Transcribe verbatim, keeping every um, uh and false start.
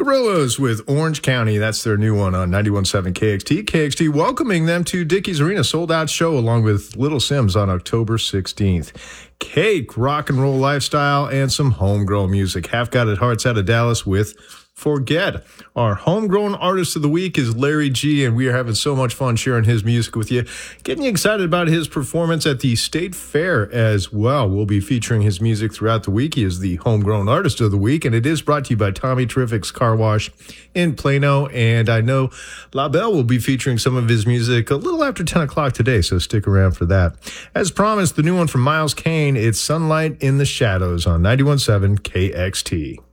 Gorillaz with Orange County. That's their new one on ninety-one point seven K X T. K X T welcoming them to Dickies Arena, sold-out show along with Little Sims on October sixteenth. Cake, rock and roll lifestyle, and some homegrown music. Half Got It Hearts out of Dallas with Forget. Our homegrown artist of the week is Larry G, and we are having so much fun sharing his music with you. Getting you excited about his performance at the State Fair as well. We'll be featuring his music throughout the week. He is the homegrown artist of the week, and it is brought to you by Tommy Terrific's Car Wash in Plano. And I know LaBelle will be featuring some of his music a little after ten o'clock today, so stick around for that. As promised, the new one from Miles Kane, it's Sunlight in the Shadows on ninety-one point seven K X T.